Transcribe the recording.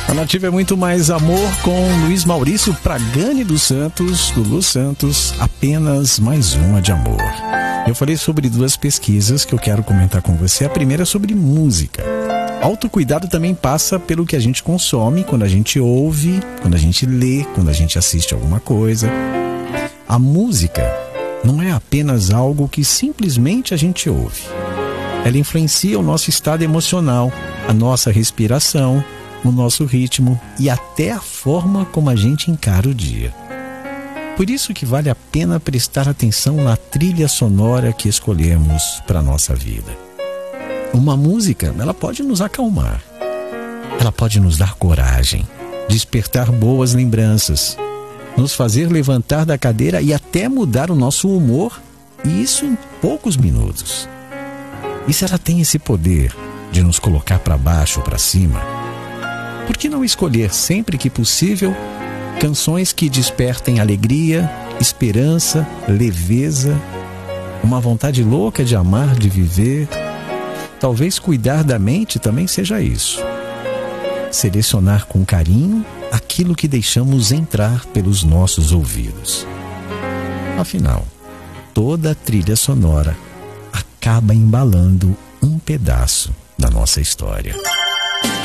A Nativa é muito mais amor com Luiz Maurício Pragani dos Santos, Lulu Santos, apenas mais uma de amor. Eu falei sobre duas pesquisas que eu quero comentar com você. A primeira é sobre música. Autocuidado também passa pelo que a gente consome, quando a gente ouve, quando a gente lê, quando a gente assiste alguma coisa. A música não é apenas algo que simplesmente a gente ouve. Ela influencia o nosso estado emocional, a nossa respiração, o nosso ritmo e até a forma como a gente encara o dia. Por isso que vale a pena prestar atenção na trilha sonora que escolhemos para a nossa vida. Uma música, ela pode nos acalmar, ela pode nos dar coragem, despertar boas lembranças, nos fazer levantar da cadeira e até mudar o nosso humor, e isso em poucos minutos. E se ela tem esse poder de nos colocar para baixo ou para cima, por que não escolher sempre que possível canções que despertem alegria, esperança, leveza, uma vontade louca de amar, de viver? Talvez cuidar da mente também seja isso. Selecionar com carinho aquilo que deixamos entrar pelos nossos ouvidos. Afinal, toda trilha sonora acaba embalando um pedaço da nossa história.